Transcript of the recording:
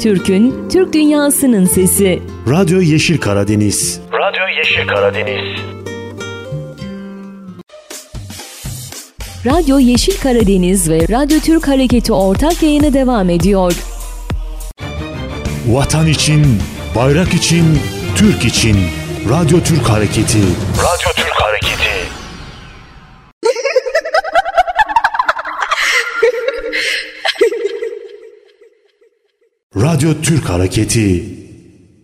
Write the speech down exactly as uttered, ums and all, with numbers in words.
Türk'ün, Türk dünyasının sesi. Radyo Yeşil Karadeniz. Radyo Yeşil Karadeniz. Radyo Yeşil Karadeniz ve Radyo Türk Hareketi ortak yayını devam ediyor. Vatan için, bayrak için, Türk için. Radyo Türk Hareketi. Radyo Türk Hareketi. Radyo Türk Hareketi.